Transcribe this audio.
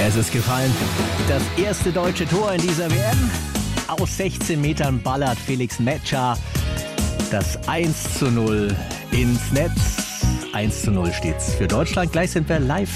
Es ist gefallen. Das erste deutsche Tor in dieser WM. Aus 16 Metern ballert Felix Metscher das 1:0 ins Netz. 1:0 steht's für Deutschland. Gleich sind wir live